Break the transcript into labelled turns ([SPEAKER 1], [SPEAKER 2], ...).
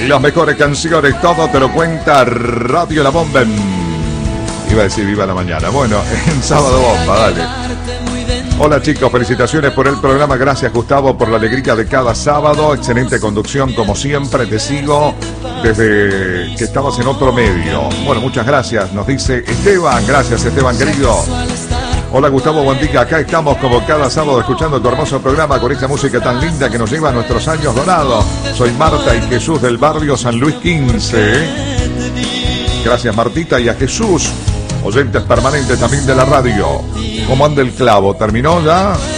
[SPEAKER 1] Las mejores canciones, todo te lo cuenta Radio La Bomba. Iba a decir viva la mañana. Bueno, en Sábado Bomba, dale. Hola chicos, felicitaciones por el programa. Gracias Gustavo por la alegría de cada sábado. Excelente conducción como siempre. Te sigo desde que estabas en otro medio. Bueno, muchas gracias. Nos dice Esteban. Gracias Esteban querido. Hola Gustavo, buen día. Acá estamos como cada sábado escuchando tu hermoso programa con esta música tan linda que nos lleva a nuestros años dorados. Soy Marta y Jesús del barrio San Luis 15. Gracias Martita y a Jesús, oyentes permanentes también de la radio. ¿Cómo anda el clavo? ¿Terminó ya?